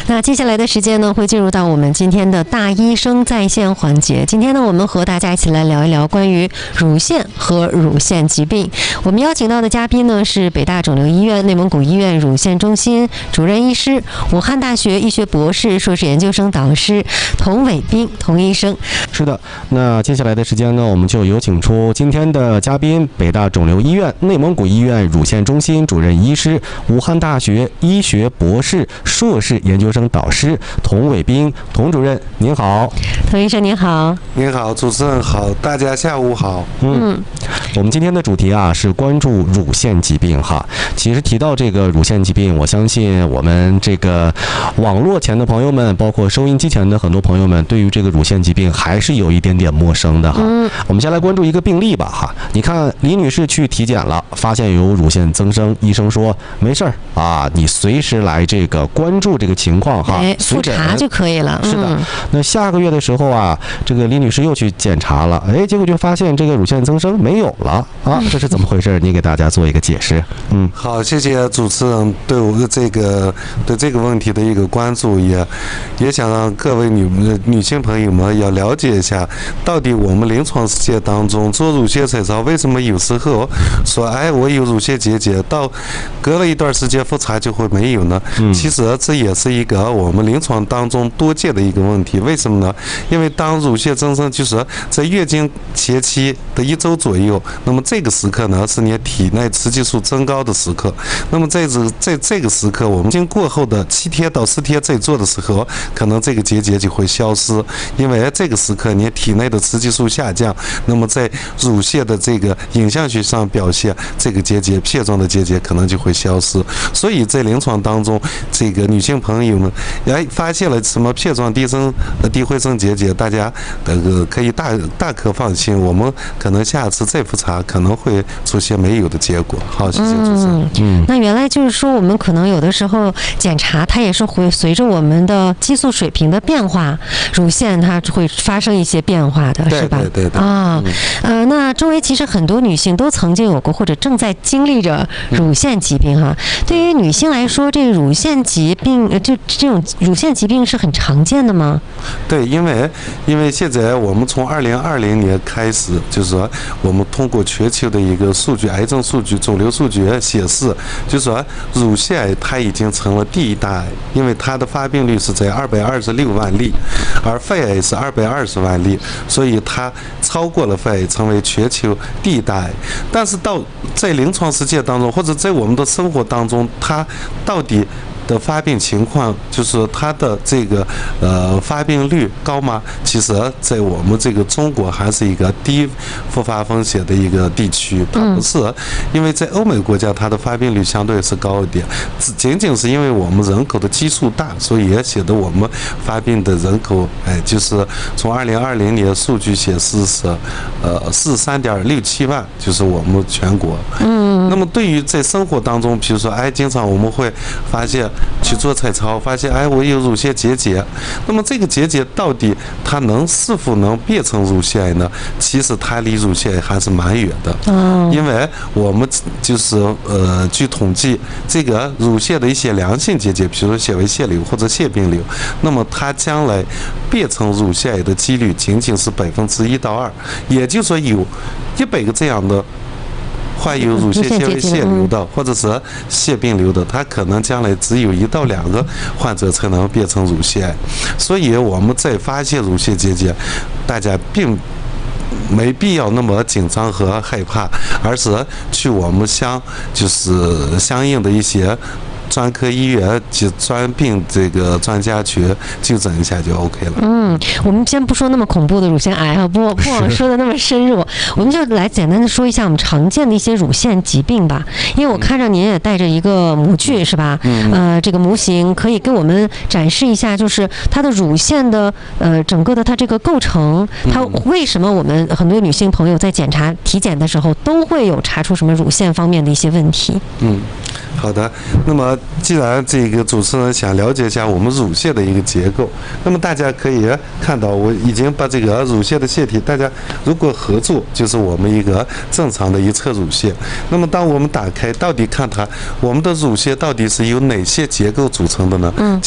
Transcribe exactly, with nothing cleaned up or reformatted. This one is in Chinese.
那接下来的时间呢，会进入到我们今天的大医生在线环节。今天呢，我们和大家一起来聊一聊关于乳腺和乳腺疾病。我们邀请到的嘉宾呢是北大肿瘤医院内蒙古医院乳腺中心主任医师、武汉大学医学博士、硕士研究生导师童伟斌童医生。 是的，那接下来的时间呢，我们就有请出今天的嘉宾，北大肿瘤医院内蒙古医院乳腺中心主任医师、武汉大学医学博士、硕士研究生导师童伟斌童主任，您好。 童医生您好。 您好，主持人好，大家下午好。 嗯，我们今天的主题啊是关注乳腺疾病哈。其实提到这个乳腺疾病，我相信我们这个网络前的朋友们，包括收音机前的很多朋友们，对于这个乳腺疾病还是有一点点陌生的哈。嗯，我们先来关注一个病例吧哈。你看李女士去体检了，发现有乳腺增生，医生说没事儿啊，你随时来这个关注这个情况哈， 哎，复查就可以了。 是的，那下个月的时候啊，这个李女士又去检查了，哎，结果就发现这个乳腺增生没有了啊，这是怎么回事？你给大家做一个解释。嗯， 好，谢谢主持人对我的这个对这个问题的一个关注，也也想让各位女女性朋友们要了解一下，到底我们临床世界当中做乳腺彩超为什么有时候说哎我有乳腺结节，到隔了一段时间复查就会没有呢？嗯，其实这也是一个我们临床当中多见的一个问题。为什么呢？因为当乳腺增生就是在月经前期的一周左右，那么这个时刻呢是你体内雌激素增高的时刻。那么在这在这个时刻，我们经过后的七天到十天再做的时候，可能这个结节就会消失，因为这个时刻你体内的雌激素下降，那么在乳腺的这个影像学上表现，这个结节片状的结节可能就会消失。所以在临床当中，这个女性朋友们哎发现了什么片状低生低回声结节，大家这个可以大大可放心，我们可能下次再复查可能会出现没有的结果。好，谢谢主持人。 嗯，那原来就是说，我们可能有的时候检查，它也是会随着我们的激素水平的变化，乳腺它会发生一些变化的，是吧？ 对对对。 啊，呃，那周围其实很多女性都曾经有过或者正在经历着乳腺疾病哈。对于女性来说，这个乳腺疾病，就这种乳腺疾病是很常见的吗？ 对，因为因为现在我们从二零二零年开始，就是说我们通过全球的一个数据，癌症数据、肿瘤数据显示，就是说乳腺癌它已经成了第一大癌，因为它的发病率是在二百二十六万例，而肺癌是二百二十万例，所以它超过了肺癌，成为全球第一大癌。但是到在临床实践当中，或者在我们的生活当中，它到底的发病情况，就是它的这个呃发病率高吗？其实，在我们这个中国还是一个低复发风险的一个地区，它不是，因为在欧美国家它的发病率相对是高一点，仅仅是因为我们人口的基数大，所以也使得我们发病的人口，哎，就是从二零二零年数据显示是呃四十三点六七万，就是我们全国。嗯。那么对于在生活当中，比如说，哎，经常我们会发现。去做彩超，发现哎我有乳腺结节，那么这个结节到底它能是否能变成乳腺癌呢？其实它离乳腺癌还是蛮远的，嗯，因为我们就是呃据统计，这个乳腺的一些良性结节，比如说纤维腺瘤或者腺病瘤，那么它将来变成乳腺癌的几率仅仅是百分之一到二，也就是说有一百个这样的。患有乳腺纤维腺瘤的，或者是腺病瘤的，它可能将来只有一到两个患者才能变成乳腺癌。所以我们在发现乳腺结节，大家并没必要那么紧张和害怕，而是去我们相就是相应的一些。专科医院及专病这个专家去就诊一下就 OK 了。 嗯，我们先不说那么恐怖的乳腺癌啊，不不往说的那么深入，我们就来简单的说一下我们常见的一些乳腺疾病吧。因为我看着您也带着一个模具是吧？嗯。呃，这个模型可以给我们展示一下，就是它的乳腺的呃整个的它这个构成，它为什么我们很多女性朋友在检查体检的时候都会有查出什么乳腺方面的一些问题？ 嗯。好的，那么既然这个主持人想了解一下我们乳腺的一个结构，那么大家可以看到，我已经把这个乳腺的腺体，大家如果合作，就是我们一个正常的一侧乳腺。那么当我们打开，到底看它我们的乳腺到底是由哪些结构组成的呢？嗯，